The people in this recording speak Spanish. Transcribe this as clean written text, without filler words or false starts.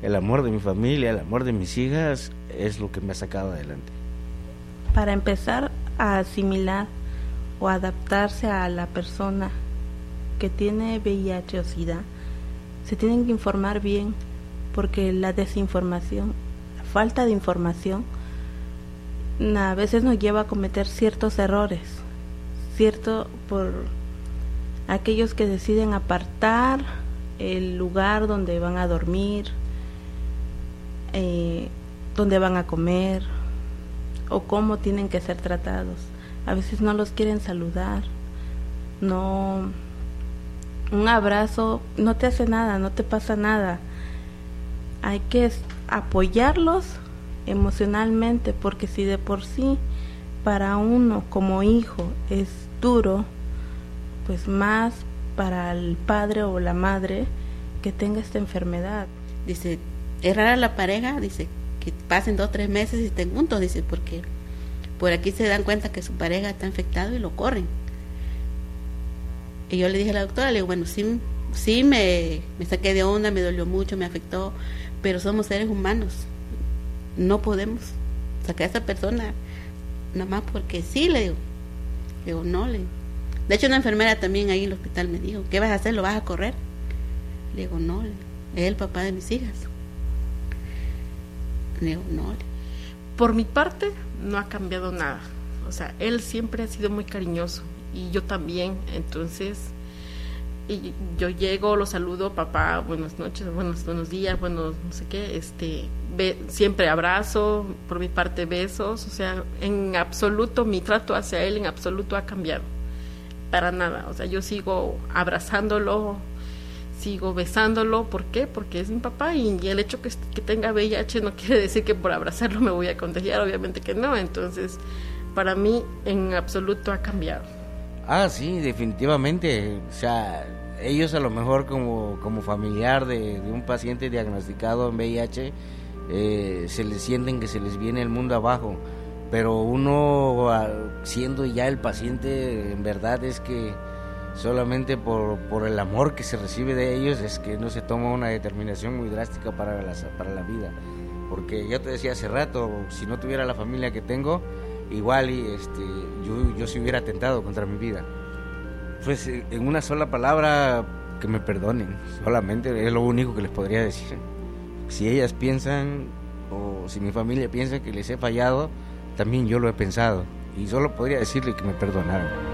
el amor de mi familia, el amor de mis hijas, es lo que me ha sacado adelante. Para empezar a asimilar o adaptarse a la persona que tiene VIH o SIDA, se tienen que informar bien, porque la desinformación, la falta de información, a veces nos lleva a cometer ciertos errores, por aquellos que deciden apartar el lugar donde van a dormir, donde van a comer o cómo tienen que ser tratados. A veces no los quieren saludar, no, un abrazo no te hace nada, no te pasa nada. Hay que apoyarlos emocionalmente, porque si de por sí para uno como hijo es duro, pues más para el padre o la madre que tenga esta enfermedad. Dice, es rara la pareja, dice, que pasen 2 o 3 meses y estén juntos, dice, porque por aquí se dan cuenta que su pareja está infectado y lo corren. Y yo le dije a la doctora, le digo, bueno, sí me saqué de onda, me dolió mucho, me afectó, pero somos seres humanos, no podemos sacar a esa persona nada más porque sí, le digo, no, le digo. De hecho, una enfermera también ahí en el hospital me dijo, ¿qué vas a hacer? ¿Lo vas a correr? Le digo, no, es el papá de mis hijas. Le digo, no. Por mi parte, no ha cambiado nada. O sea, él siempre ha sido muy cariñoso y yo también. Entonces, y yo llego, lo saludo, papá, buenas noches, buenos días, no sé qué, siempre abrazo, por mi parte besos. O sea, en absoluto mi trato hacia él en absoluto ha cambiado, para nada. O sea, yo sigo abrazándolo, sigo besándolo. ¿Por qué? Porque es mi papá, y el hecho que tenga VIH no quiere decir que por abrazarlo me voy a contagiar, obviamente que no. Entonces, para mí en absoluto ha cambiado. Ah, sí, definitivamente. O sea, ellos a lo mejor como familiar de un paciente diagnosticado en VIH, se les sienten que se les viene el mundo abajo, pero uno, siendo ya el paciente, en verdad es que solamente por el amor que se recibe de ellos es que no se toma una determinación muy drástica para la vida. Porque ya te decía hace rato, si no tuviera la familia que tengo, igual yo sí hubiera atentado contra mi vida. Pues en una sola palabra, que me perdonen, solamente es lo único que les podría decir. Si ellas piensan, o si mi familia piensa que les he fallado, también yo lo he pensado, y solo podría decirle que me perdonaran.